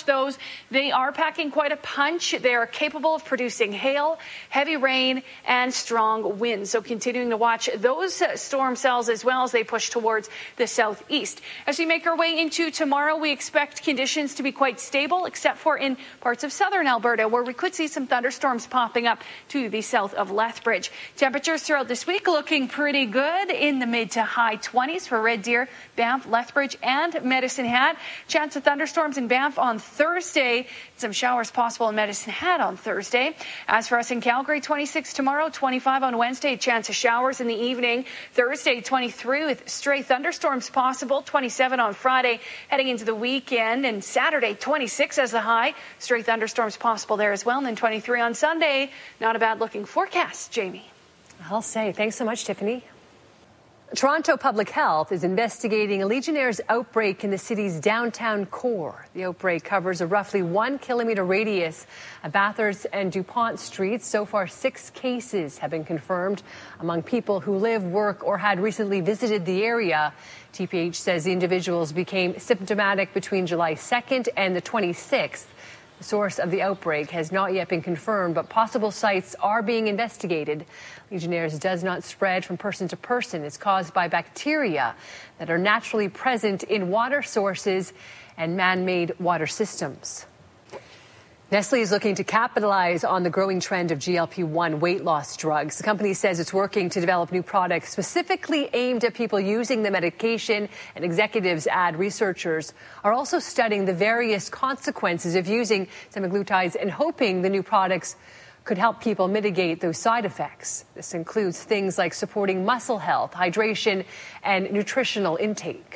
watch those. They are packing quite a punch. They are capable of producing hail, heavy rain, and strong winds. So continuing to watch those storm cells as well as they push towards the southeast. As we make our way into tomorrow, we expect conditions to be quite stable, except for in parts of southern Alberta, where we could see some thunderstorms popping up to the south of Lethbridge. Temperatures throughout this week looking pretty good in the mid to high 20s for Red Deer, Banff, Lethbridge, and Medicine Hat. Chance of thunderstorms in Banff on Thursday. Some showers possible in Medicine Hat on Thursday. As for us in Calgary, 26 tomorrow, 25 on Wednesday. Chance of showers in the evening. Thursday, 23 with stray thunderstorms possible. 27 on Friday heading into the weekend. And Saturday, 26 as the high. Stray thunderstorms possible there as well. And then 23 on Sunday. Not a bad looking forecast, Jamie. I'll say. Thanks so much, Tiffany. Toronto Public Health is investigating a Legionnaire's outbreak in the city's downtown core. The outbreak covers a roughly 1 kilometer radius of Bathurst and DuPont streets. So far, 6 cases have been confirmed among people who live, work, or had recently visited the area. TPH says the individuals became symptomatic between July 2nd and the 26th. The source of the outbreak has not yet been confirmed, but possible sites are being investigated. Legionnaire's does not spread from person to person. It's caused by bacteria that are naturally present in water sources and man-made water systems. Nestle is looking to capitalize on the growing trend of GLP-1 weight loss drugs. The company says it's working to develop new products specifically aimed at people using the medication, and executives add researchers are also studying the various consequences of using semaglutides and hoping the new products could help people mitigate those side effects. This includes things like supporting muscle health, hydration, and nutritional intake.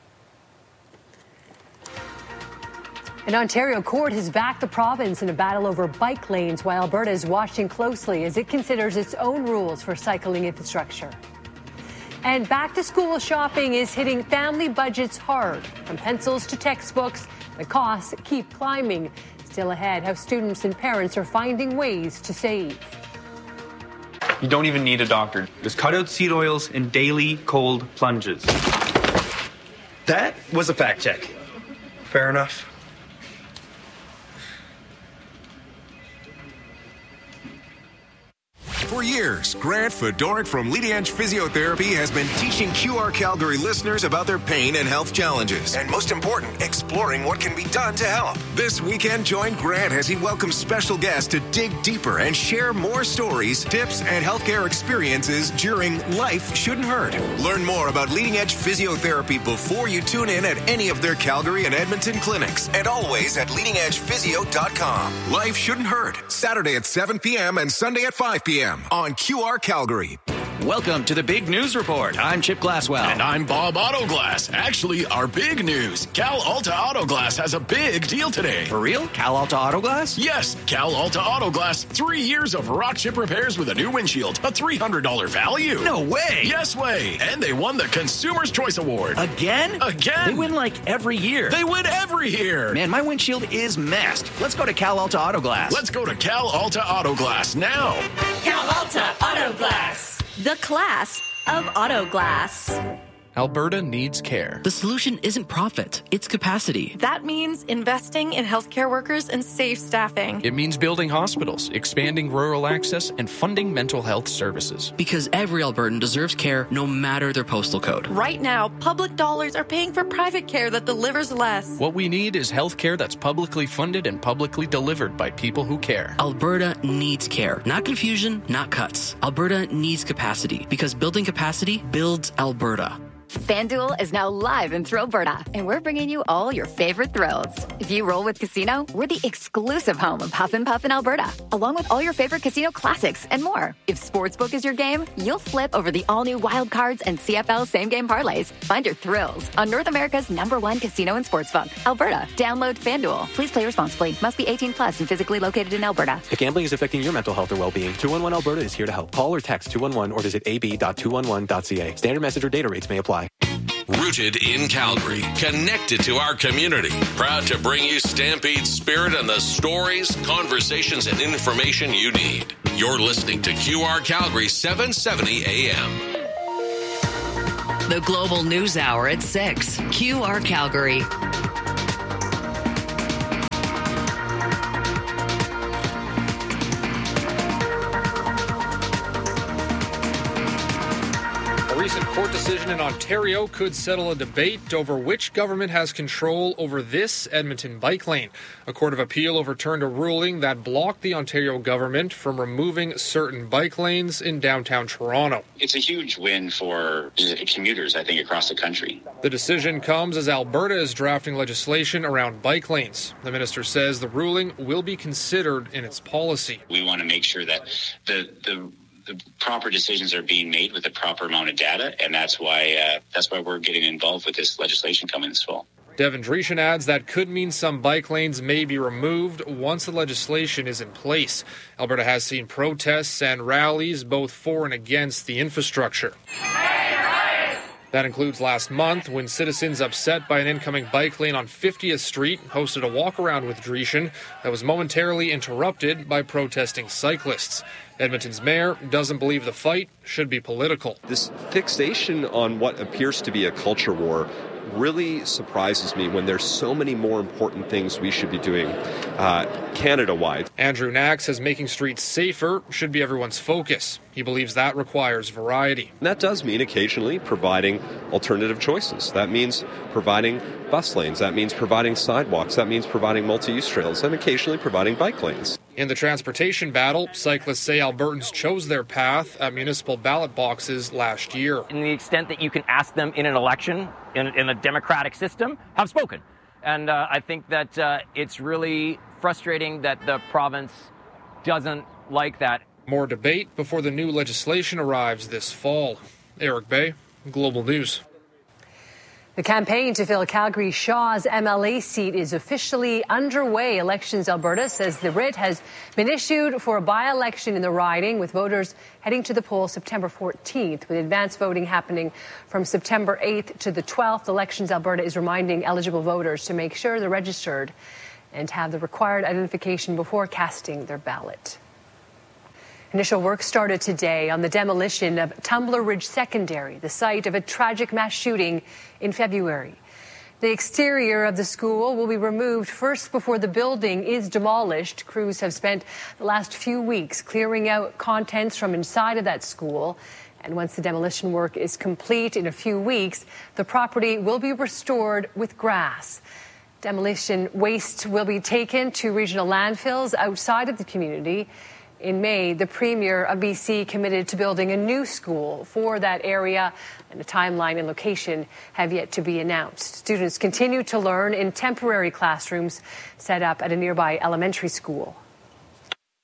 An Ontario court has backed the province in a battle over bike lanes, while Alberta is watching closely as it considers its own rules for cycling infrastructure. And back-to-school shopping is hitting family budgets hard. From pencils to textbooks, the costs keep climbing. Still ahead, how students and parents are finding ways to save. You don't even need a doctor. Just cut out seed oils and daily cold plunges. That was a fact check. Fair enough. For years, Grant Fedoruk from Leading Edge Physiotherapy has been teaching QR Calgary listeners about their pain and health challenges. And most important, exploring what can be done to help. This weekend, join Grant as he welcomes special guests to dig deeper and share more stories, tips, and healthcare experiences during Life Shouldn't Hurt. Learn more about Leading Edge Physiotherapy before you tune in at any of their Calgary and Edmonton clinics. And always at leadingedgephysio.com. Life Shouldn't Hurt. Saturday at 7 p.m. and Sunday at 5 p.m. on QR Calgary. Welcome to the Big News Report. I'm Chip Glasswell. And I'm Bob Autoglass. Actually, our big news. Cal Alta Autoglass has a big deal today. For real? Cal Alta Autoglass? Yes, Cal Alta Autoglass. 3 years of rock chip repairs with a new windshield. A $300 value. No way. Yes way. And they won the Consumer's Choice Award. Again? Again. They win like every year. They win every year. Man, my windshield is messed. Let's go to Cal Alta Autoglass. Let's go to Cal Alta Autoglass now. Cal Alta Autoglass. The class of auto glass. Alberta needs care. The solution isn't profit, it's capacity. That means investing in healthcare workers and safe staffing. It means building hospitals, expanding rural access, and funding mental health services. Because every Albertan deserves care no matter their postal code. Right now, public dollars are paying for private care that delivers less. What we need is health care that's publicly funded and publicly delivered by people who care. Alberta needs care. Not confusion, not cuts. Alberta needs capacity. Because building capacity builds Alberta. FanDuel is now live in Thrillberta, and we're bringing you all your favorite thrills. If you roll with Casino, we're the exclusive home of Huff and Puff in Alberta, along with all your favorite casino classics and more. If Sportsbook is your game, you'll flip over the all-new Wild Cards and CFL same-game parlays. Find your thrills on North America's #1 casino and sportsbook, Alberta. Download FanDuel. Please play responsibly. Must be 18 plus and physically located in Alberta. If gambling is affecting your mental health or well-being, 211 Alberta is here to help. Call or text 211 or visit ab.211.ca. Standard message or data rates may apply. Rooted in Calgary, connected to our community. Proud to bring you Stampede Spirit and the stories, conversations, and information you need. You're listening to QR Calgary 770 AM. The Global News Hour at 6. QR Calgary. court decision in Ontario could settle a debate over which government has control over this Edmonton bike lane. A court of appeal overturned a ruling that blocked the Ontario government from removing certain bike lanes in downtown Toronto. It's a huge win for commuters, I think, across the country. The decision comes as Alberta is drafting legislation around bike lanes. The minister says the ruling will be considered in its policy. We want to make sure that the proper decisions are being made with the proper amount of data, and that's why we're getting involved with this legislation coming this fall. Devin Dreeshen adds that could mean some bike lanes may be removed once the legislation is in place. Alberta has seen protests and rallies both for and against the infrastructure. That includes last month when citizens upset by an incoming bike lane on 50th Street hosted a walk-around with Dreeshen that was momentarily interrupted by protesting cyclists. Edmonton's mayor doesn't believe the fight should be political. This fixation on what appears to be a culture war really surprises me when there's so many more important things we should be doing Canada-wide. Andrew Knack says making streets safer should be everyone's focus. He believes that requires variety. And that does mean occasionally providing alternative choices. That means providing bus lanes. That means providing sidewalks. That means providing multi-use trails and occasionally providing bike lanes. In the transportation battle, cyclists say Albertans chose their path at municipal ballot boxes last year. In the extent that you can ask them in an election, in a democratic system, have spoken. And I think that it's really frustrating that the province doesn't like that. More debate before the new legislation arrives this fall. Eric Bay, Global News. The campaign to fill Calgary Shaw's MLA seat is officially underway. Elections Alberta says the writ has been issued for a by-election in the riding, with voters heading to the polls September 14th, with advance voting happening from September 8th to the 12th. Elections Alberta is reminding eligible voters to make sure they're registered and have the required identification before casting their ballot. Initial work started today on the demolition of Tumbler Ridge Secondary, the site of a tragic mass shooting in February. The exterior of the school will be removed first before the building is demolished. Crews have spent the last few weeks clearing out contents from inside of that school. And once the demolition work is complete in a few weeks, the property will be restored with grass. Demolition waste will be taken to regional landfills outside of the community. In May, the Premier of BC committed to building a new school for that area, and a timeline and location have yet to be announced. Students continue to learn in temporary classrooms set up at a nearby elementary school.